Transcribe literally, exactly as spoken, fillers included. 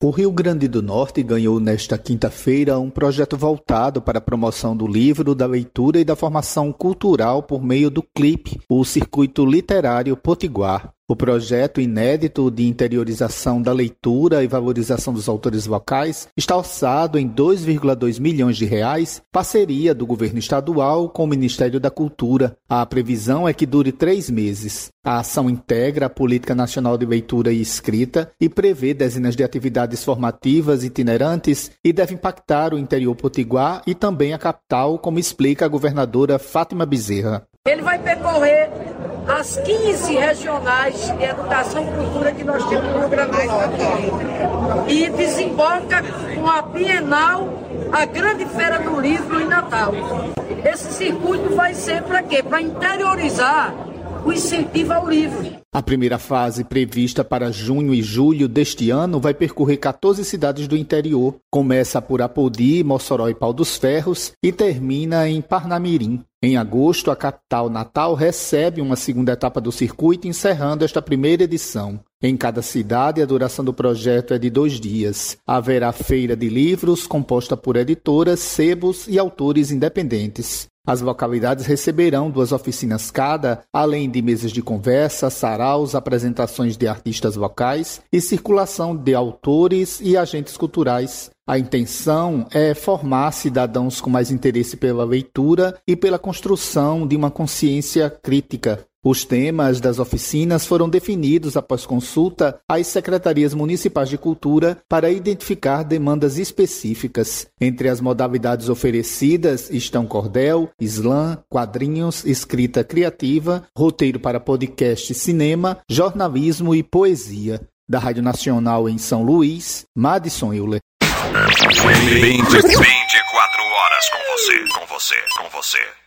O Rio Grande do Norte ganhou nesta quinta-feira um projeto voltado para a promoção do livro, da leitura e da formação cultural por meio do C L I P, o Circuito Literário Potiguar. O projeto inédito de interiorização da leitura e valorização dos autores locais está orçado em dois vírgula dois milhões de reais, parceria do governo estadual com o Ministério da Cultura. A previsão é que dure três meses. A ação integra a Política Nacional de Leitura e Escrita e prevê dezenas de atividades formativas itinerantes e deve impactar o interior potiguar e também a capital, como explica a governadora Fátima Bezerra. Ele vai percorrer as quinze regionais de educação e cultura que nós temos no Rio Grande do Norte. E desemboca com a Bienal, a Grande Feira do Livro em Natal. Esse circuito vai ser para quê? Para interiorizar o incentivo ao livro. A primeira fase, prevista para junho e julho deste ano, vai percorrer quatorze cidades do interior. Começa por Apodi, Mossoró e Pau dos Ferros e termina em Parnamirim. Em agosto, a capital Natal recebe uma segunda etapa do circuito, encerrando esta primeira edição. Em cada cidade, a duração do projeto é de dois dias. Haverá feira de livros, composta por editoras, sebos e autores independentes. As localidades receberão duas oficinas cada, além de mesas de conversa, saraus, apresentações de artistas locais e circulação de autores e agentes culturais. A intenção é formar cidadãos com mais interesse pela leitura e pela construção de uma consciência crítica. Os temas das oficinas foram definidos após consulta às secretarias municipais de cultura para identificar demandas específicas. Entre as modalidades oferecidas estão cordel, slam, quadrinhos, escrita criativa, roteiro para podcast, cinema, jornalismo e poesia. Da Rádio Nacional em São Luís, Madison Euler. vinte e quatro horas com você, com você, com você.